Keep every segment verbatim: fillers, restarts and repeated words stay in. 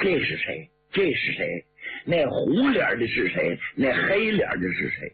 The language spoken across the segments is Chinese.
这是谁？这是谁？那红脸的是谁？那黑脸的是谁？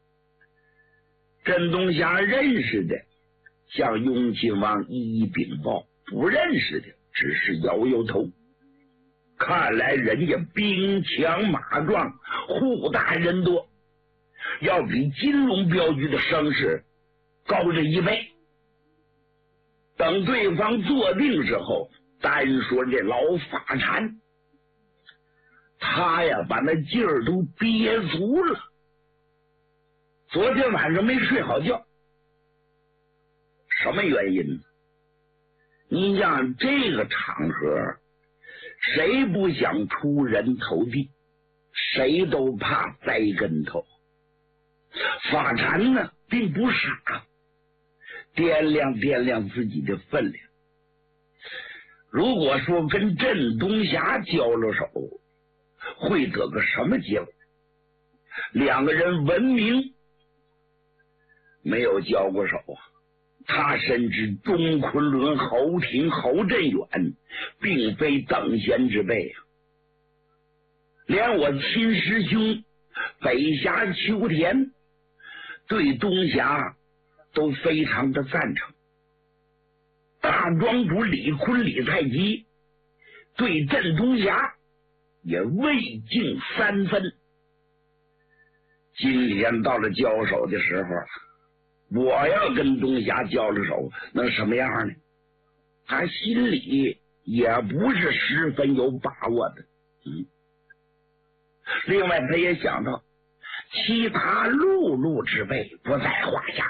镇东霞认识的向雍亲王一一禀报，不认识的只是摇摇头。看来人家兵强马壮，户大人多，要比金龙镖局的声势高着一倍。等对方坐定之后，单说这老法禅，他呀把那劲儿都憋足了，昨天晚上没睡好觉。什么原因？你像这个场合，谁不想出人头地？谁都怕栽跟头。法禅呢并不傻，掂量掂量自己的分量。如果说跟镇东霞交了手，会得个什么结果？两个人闻名没有交过手啊，他深知钟昆仑、侯廷、侯振远并非等闲之辈啊。连我亲师兄北峡秋田对东霞都非常的赞成，大庄主李坤、李太极对镇东霞也未敬三分。今天到了交手的时候了，我要跟东霞交了手，能什么样呢？他心里也不是十分有把握的。嗯，另外他也想到其他陆路之辈不在话下，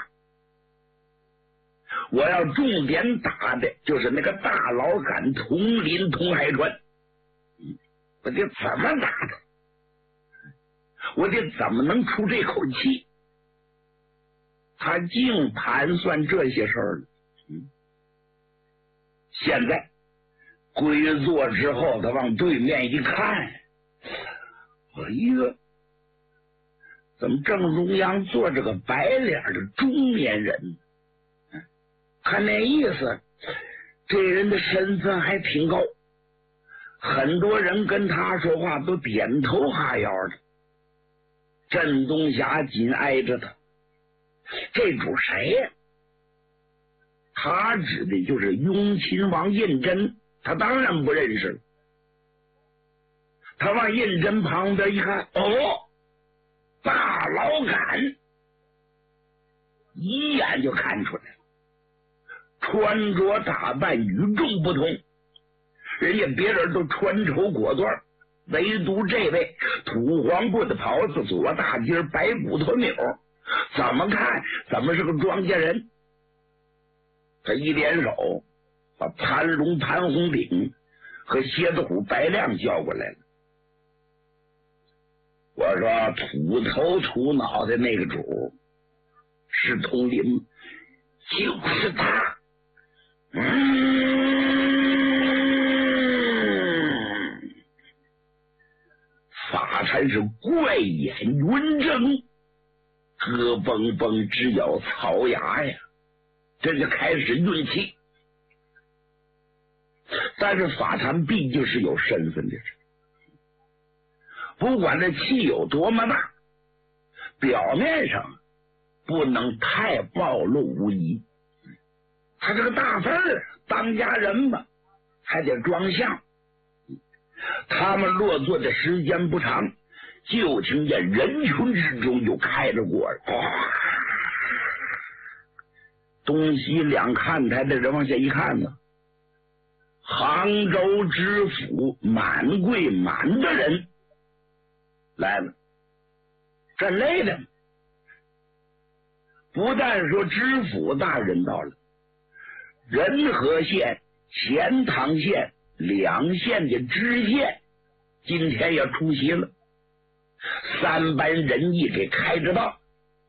我要重点打的就是那个大老杆统领通海川。嗯，我得怎么打他？我得怎么能出这口气？他净盘算这些事儿了。嗯，现在归坐之后，他往对面一看，哎呀，怎么正中央坐着个白脸的中年人？看那意思，这人的身份还挺高，很多人跟他说话都点头哈腰的。镇东霞紧挨着他，这主谁呀？他指的就是雍亲王胤禛，他当然不认识了。他往胤禛旁边一看，哦，大老杆，一眼就看出来了，穿着打扮与众不同，人家别人都穿绸裹缎，唯独这位土黄布的袍子，左大襟白骨头纽，怎么看怎么是个庄稼人。他一点手，把潘龙、潘红顶和蝎子虎白亮叫过来了。我说土头土脑的那个主是统领，就是他。嗯，法禅是怪眼云睁，咯嘣嘣直咬槽牙呀，这就开始运气。但是法禅毕竟是有身份的人，不管这气有多么大，表面上不能太暴露无遗。他这个大份儿当家人嘛，还得装相。他们落座的时间不长，就听见人群之中又开了锅，哗！东西两看台的人往下一看呢，杭州知府满柜满的人来了，这累的。不但说知府大人到了，仁和县、钱塘县两县的知县今天也出席了，三班人役给开着道，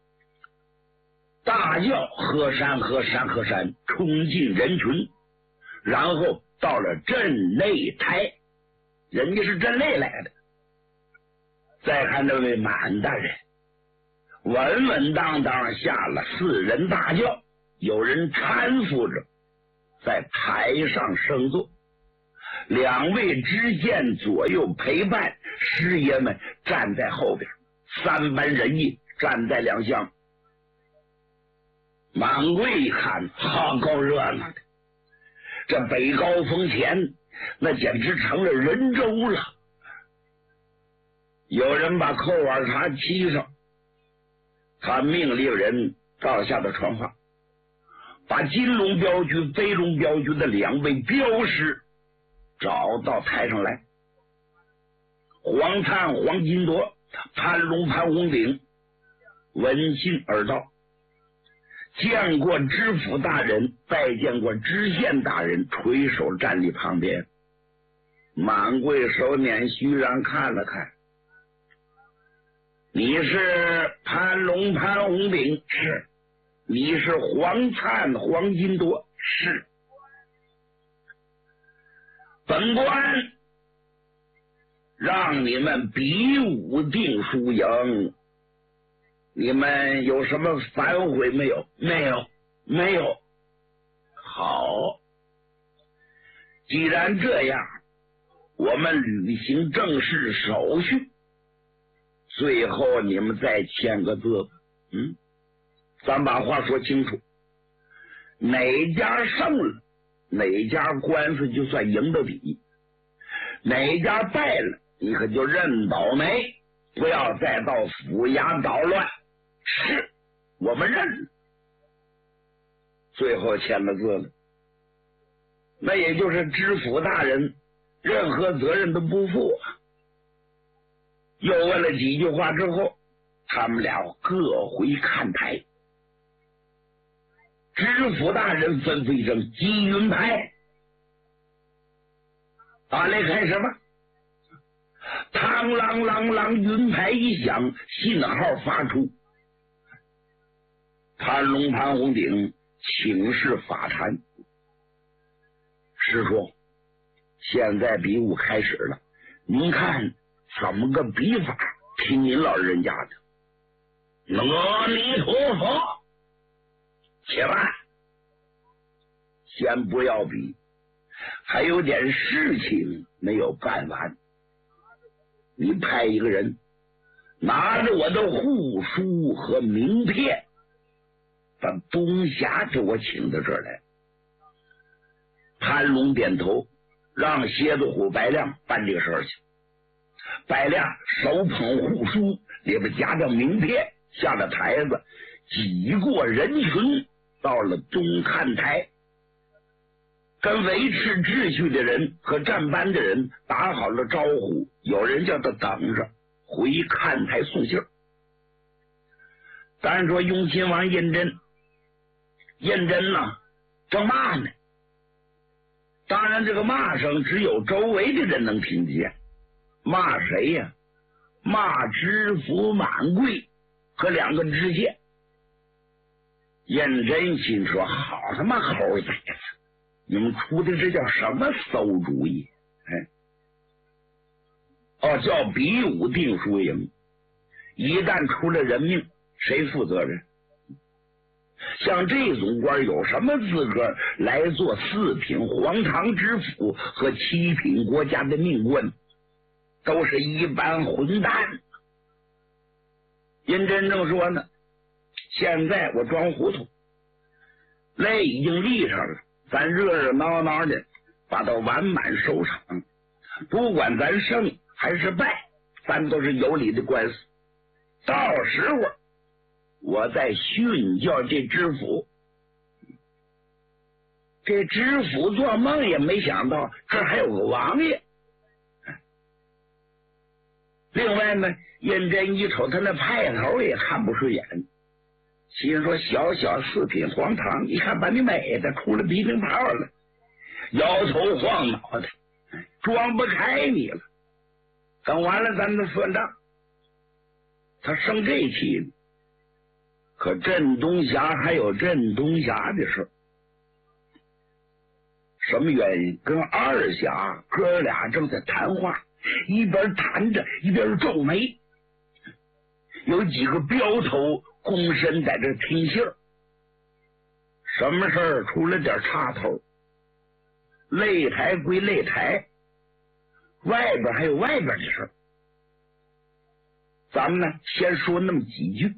大叫河山河山河山，冲进人群，然后到了镇内台，人家是镇内来的。再看这位满大人，稳稳当当下了四人大轿，有人搀扶着在台上升座， 两位知县左右陪伴，师爷们站在后边，三班人役站在两厢。满贵一看，好够热闹的，这北高峰前那简直成了人州了。有人把扣碗茶沏上，他命令人到下头传话，把金龙镖局、飞龙镖局的两位镖师找到台上来。黄灿、黄金铎、潘龙、潘红顶闻讯而到，见过知府大人，拜见过知县大人，垂手站立旁边。满贵手捻须髯看了看，你是潘龙、潘红顶？是。你是黄灿、黄金铎？是。本官让你们比武定输赢，你们有什么反悔没有？没有，没有。好，既然这样，我们履行正式手续，最后你们再签个字吧。嗯，咱把话说清楚，哪家胜了，哪家官司就算赢到底，哪家败了，你可就认倒霉，不要再到府衙捣乱。是，我们认了。最后签了字了，那也就是知府大人任何责任都不负。又问了几句话之后，他们俩各回看台。知府大人吩咐一声：击云牌。打擂开始吧。嘡啷啷啷，云牌一响，信号发出。潘龙、潘红顶请示法坛：师叔，现在比武开始了，您看怎么个比法？听您老人家的。阿弥陀佛。且慢，先不要比，还有点事情没有办完。你派一个人拿着我的护书和名片，把东霞给我请到这儿来。潘龙点头，让蝎子虎白亮办这个事儿去。白亮手捧护书，里边夹着名片，下了台子，挤过人群，到了东看台，跟维持秩序的人和站班的人打好了招呼，有人叫他等着回看台送信儿。咱说雍亲王胤禛，胤禛呢正骂呢，当然这个骂声只有周围的人能听见。骂谁呀？骂知府满贵和两个知县。胤禛心说：好他妈猴崽子，你们出的这叫什么馊主意？哎，哦，叫比武定输赢，一旦出了人命，谁负责任？像这种官有什么资格来做四品皇堂知府和七品国家的命官？都是一般混蛋。胤禛正说呢，现在我装糊涂，擂已经立上了，咱热热闹闹的把它完满收场，不管咱胜还是败，咱都是有理的官司。到时候我再训教这知府。这知府做梦也没想到这还有个王爷。另外呢，胤禛一瞅他那派头也看不顺眼，心说小小四品皇堂，一看把你美的出了鼻涕泡了，摇头晃脑的，装不开你了。等完了咱们算账。他生这气呢，可镇东霞还有镇东霞的事。什么原因？跟二侠哥俩正在谈话，一边谈着一边皱眉，有几个镖头躬身在这听信儿。什么事儿出了点岔头？擂台归擂台， 外边还有外边的事儿。咱们呢，先说那么几句，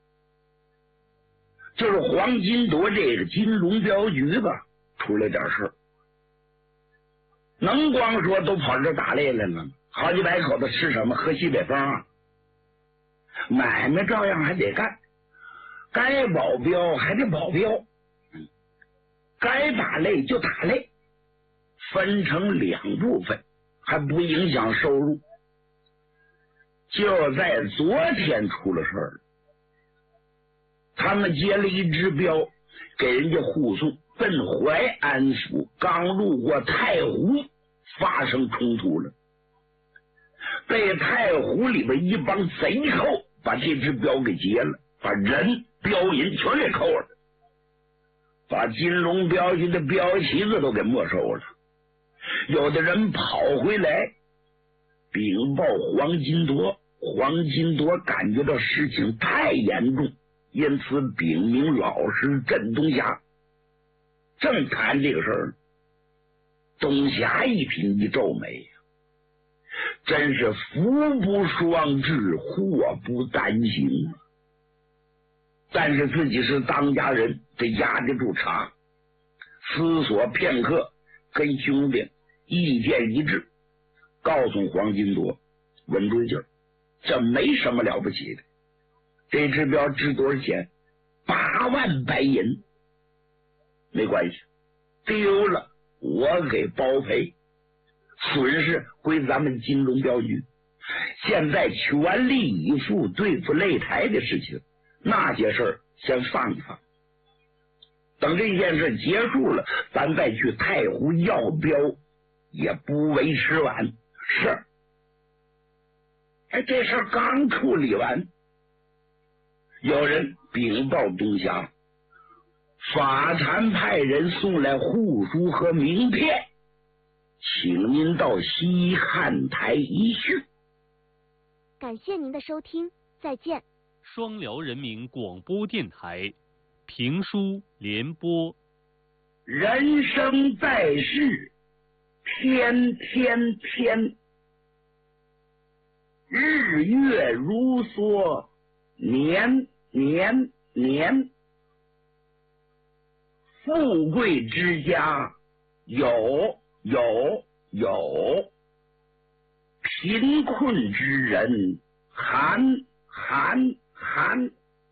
就是黄金多这个金龙镖局吧，出了点事儿。能光说都跑这打猎来了吗？好几百口子吃什么？喝西北风啊？买卖照样还得干，该保镖还得保镖，该打擂就打擂，分成两部分，还不影响收入。就在昨天出了事儿，他们接了一支镖，给人家护送奔淮安府，刚路过太湖，发生冲突了，被太湖里边一帮贼寇把这支镖给劫了，把人镖银全给扣了，把金龙镖局的镖旗子都给没收了。有的人跑回来禀报黄金铎，黄金铎感觉到事情太严重，因此禀明老师镇东霞。正谈这个事儿，东霞一听一皱眉，真是福不双至，祸不单行。但是自己是当家人，得压得住茶，思索片刻，跟兄弟意见一致，告诉黄金铎稳住劲儿，这没什么了不起的。这支镖值多少钱？八万白银。没关系，丢了我给包赔，损失归咱们金龙镖局。现在全力以赴对付擂台的事情，那些事儿先放一放，等这件事结束了，咱再去太湖要镖也不为迟晚。是，哎，这事儿刚处理完，有人禀报东霞，法禅派人送来护书和名片，请您到西汉台一叙。 感谢您的收听，再见。 双辽人民广播电台评书联播。 人生在世，天天天，日月如梭，年年年。富贵之家有有有，贫困之人寒寒寒。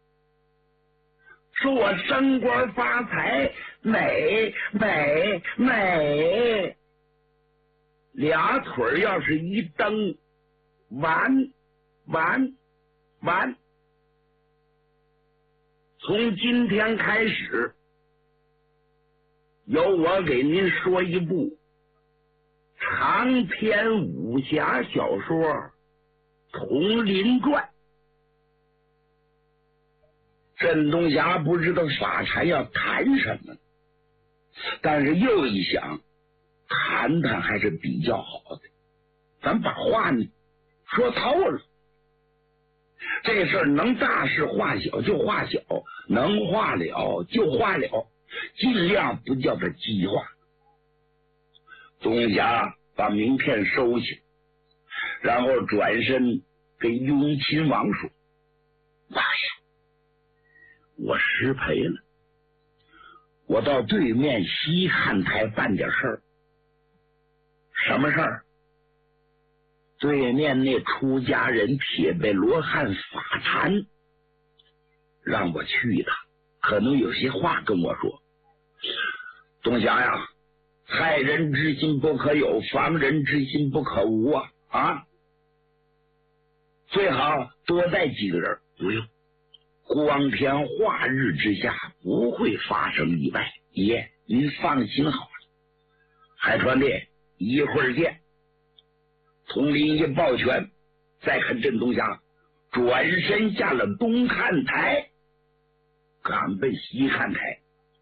说我升官发财，美美美，俩腿要是一蹬，完完完。从今天开始，由我给您说一部长篇武侠小说《佟林传》。镇东霞不知道法禅要谈什么，但是又一想，谈谈还是比较好的，咱把话呢说透了。这事儿能大事化小就化小，能化了就化了，尽量不叫他激化。东霞把名片收起，然后转身跟雍亲王说：“王爷，我失陪了，我到对面西汉台办点事儿。什么事儿？对面那出家人铁背罗汉法禅让我去一趟，可能有些话跟我说。东霞呀，害人之心不可有，防人之心不可无啊！啊，最好多带几个人，不用，光天化日之下不会发生意外。爷，您放心好了。海川弟，一会儿见。”佟林一抱拳，再看镇东霞，转身下了东汉台，赶奔西汉台。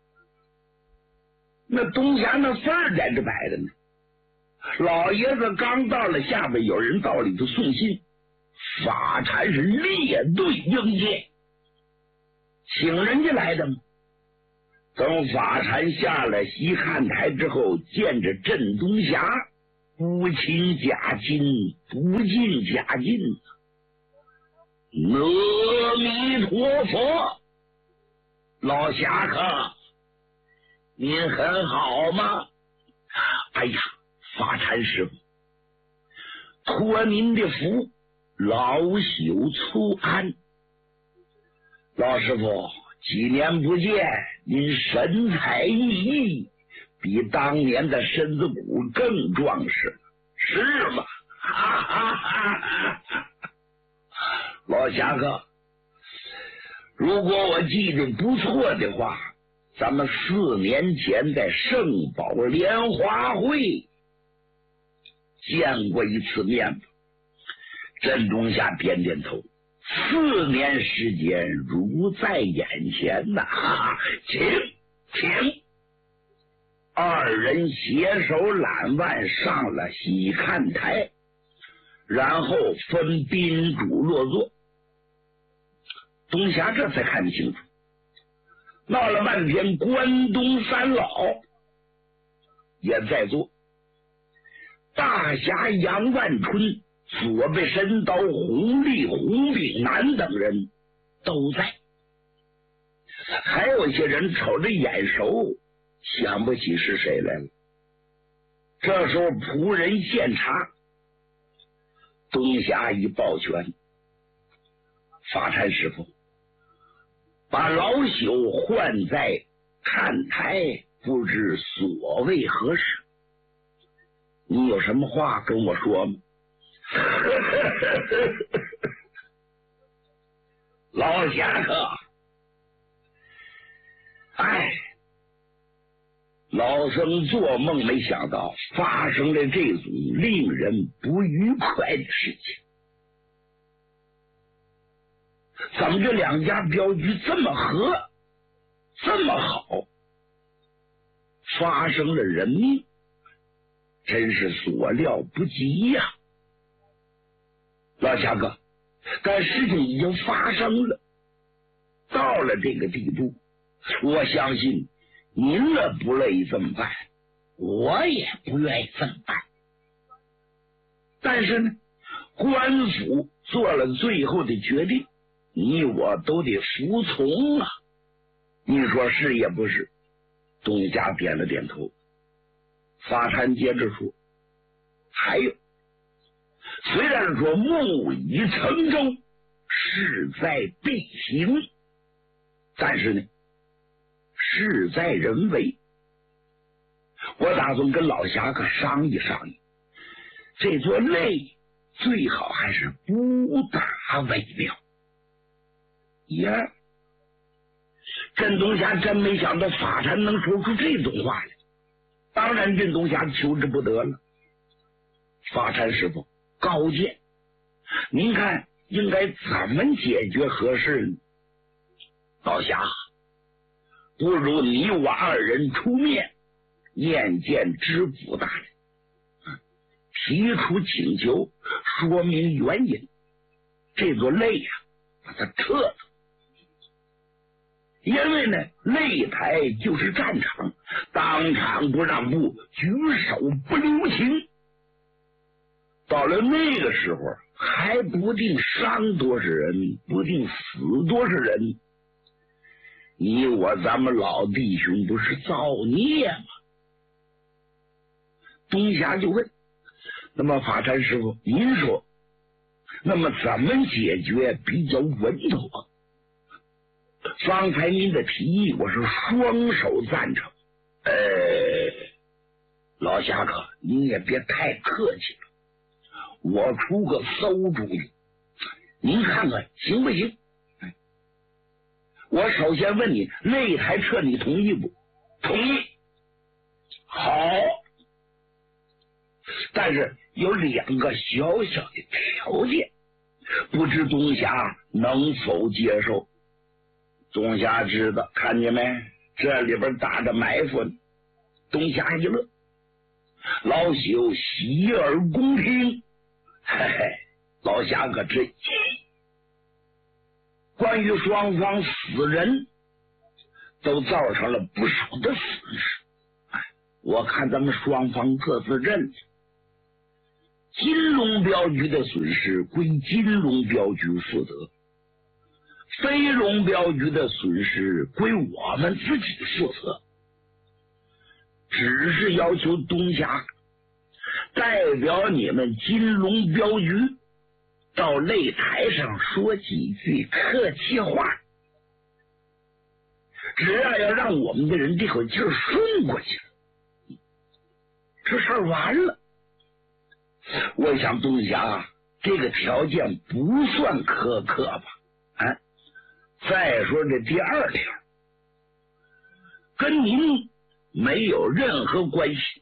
那东霞那份儿在这摆着呢，老爷子刚到了下边，有人到里头送信，法禅是列队迎接，请人家来的吗？等法禅下了西汉台之后，见着镇东霞， 不亲家近，不近家近。阿弥陀佛，老侠客，您很好吗？哎呀，法禅师傅，托您的福，老朽粗安。老师傅，几年不见，您神采奕奕，比当年的身子骨更壮实，是吗？哈哈哈哈哈！老侠客，如果我记得不错的话，咱们四年前在圣宝莲花会见过一次面子。镇东侠点点头，四年时间如在眼前呐、啊！请请。二人携手揽腕上了西看台，然后分宾主落座。东侠这才看清楚，闹了半天，关东三老也在座，大侠杨万春、左背神刀洪立、洪炳南等人都在，还有一些人瞅着眼熟，想不起是谁来了。这时候仆人献茶，东侠一抱拳：“法禅师傅，把老朽唤在看台，不知所谓何事？你有什么话跟我说吗？”老侠客，哎，老僧做梦没想到发生了这种令人不愉快的事情。怎么这两家镖局这么和，这么好，发生了人命，真是所料不及呀、啊！老侠哥，但事情已经发生了，到了这个地步，我相信您了不乐意这么办，我也不愿意这么办。但是呢，官府做了最后的决定，你我都得服从啊！你说是也不是？东家点了点头。法禅接着说：“还有，虽然说木已成舟，势在必行，但是呢，事在人为。我打算跟老侠客商议商议，这座擂最好还是不打为妙。”呀，镇东侠真没想到法禅能说出这种话来，当然镇东侠求之不得了。法禅师傅高见，您看应该怎么解决合适呢？老侠，不如你我二人出面面见知府大人，提出请求，说明原因，这座擂呀、啊，把它撤了。因为呢，擂台就是战场，当场不让步，举手不留情。到了那个时候，还不定伤多少人，不定死多少人。你我咱们老弟兄不是造孽吗？东侠就问：“那么法禅师傅，您说，那么怎么解决比较稳妥？”方才您的提议，我是双手赞成。呃，老侠客，您也别太客气了，我出个馊主意，您看看行不行？我首先问你，擂台撤你同意不？同意。好，但是有两个小小的条件，不知东侠能否接受？东侠知道，看见没？这里边打着埋伏呢。东侠一乐，老朽洗耳恭听。嘿嘿，老侠可知一，关于双方死人都造成了不少的损失。哎，我看咱们双方各自认， 金龙镖局的损失归金龙镖局负责，飞龙镖局的损失归我们自己负责。只是要求东霞代表你们金龙镖局到擂台上说几句客气话，只要要让我们的人这口气儿顺过去了，这事儿完了。我想东霞这个条件不算苛刻吧？啊，再说这第二条，跟您没有任何关系。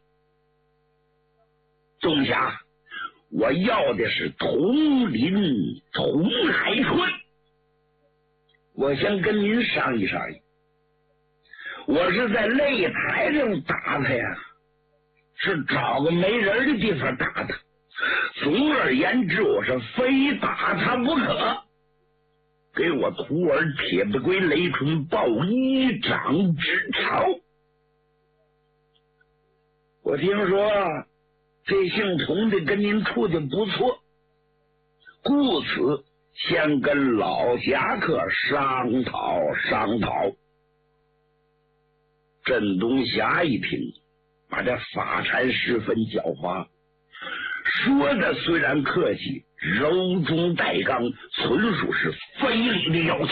东霞，我要的是同林同海春。我先跟您商议商议，我是在擂台上打他呀，是找个没人的地方打他。总而言之，我是非打他不可。给我徒儿铁不归雷春报一掌之仇。我听说这姓童的跟您处的不错，故此先跟老侠客商讨商讨。镇东侠一听，把这法禅十分狡猾，说的虽然客气，柔中带刚，纯属是非礼的要求。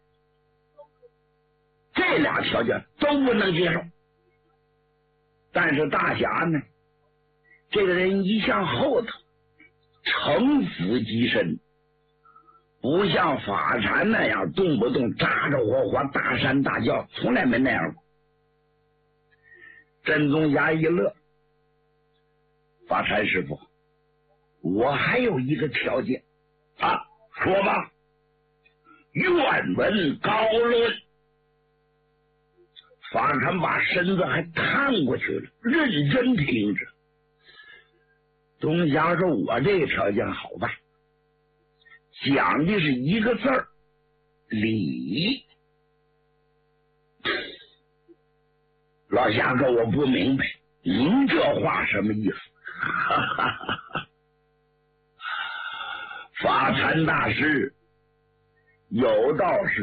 这俩条件都不能接受。但是大侠呢，这个人一向厚道，城府极深，不像法禅那样动不动咋着火火大山大叫，从来没那样过。镇宗侠一乐，法禅师傅，我还有一个条件啊，说吧。愿闻高论。法禅把身子还探过去了，认真听着。东霞说：“我这个条件好办，讲的是一个字儿，礼。”老侠哥，我不明白您这话什么意思？哈哈哈哈！法禅大师有道是